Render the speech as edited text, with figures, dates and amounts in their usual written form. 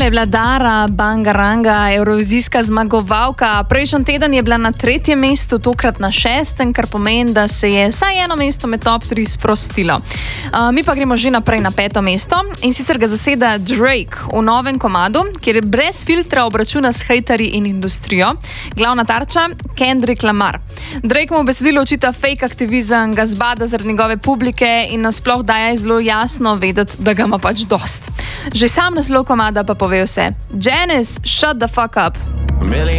Tole je bila Dara Bangaranga, evrovizijska zmagovalka. Prejšnji teden je bila na 3. mestu, tokrat na 6., kar pomeni, da se je vsaj eno mesto med top 3 sprostilo. Mi pa gremo že naprej na 5. mesto in sicer ga zaseda Drake v novem komadu, kjer je brez filtra obračuna s hejterji in industrijo. Glavna tarča Kendrick Lamar. Drake mu v besedilu očita fake aktivizem, ga zbada zaradi njegove publike in nasploh daje zelo jasno vedeti, da ga ima pač dost. Že sam naslov komada pa pove vse. Janice, shut the fuck up.